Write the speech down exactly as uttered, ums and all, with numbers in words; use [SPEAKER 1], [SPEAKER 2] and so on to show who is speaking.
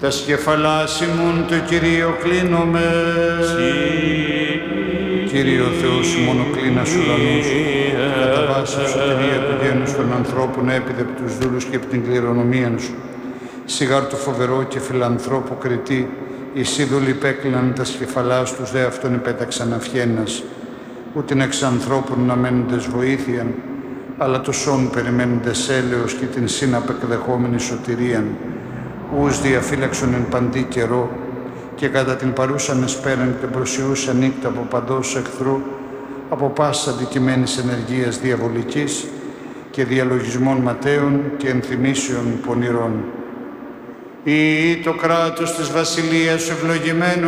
[SPEAKER 1] Τα σκεφαλάς ημών το Κυρίο κλείνομαι. Κύριε ο Θεός ημών ο κλίνας ουρανούς, κατά βάση σωτηρία του γένους των ανθρώπων έπειδε από τους δούλους και από την κληρονομία σου. Σιγάρ το φοβερό και φιλανθρώπο κριτή, οι σύδουλοι υπέκλειναν τα σκεφαλάς τους, δε αυτόν υπέταξαν αυχένας. Ούτιν εξ ανθρώπων να μένοντες βοήθειαν, αλλά το σόν περιμένοντες έλεος και την συναπεκδεχόμενη σωτηρίαν. Ους διαφύλαξον εν παντή καιρό, και κατά την παρούσαν εσπέραν και προσιούσα νύχτα από παντός εχθρού, από πάσης αντικειμένης ενεργείας διαβολικής και διαλογισμών ματέων και ενθυμίσεων πονηρών. Ή το κράτος της βασιλείας σου ευλογημένου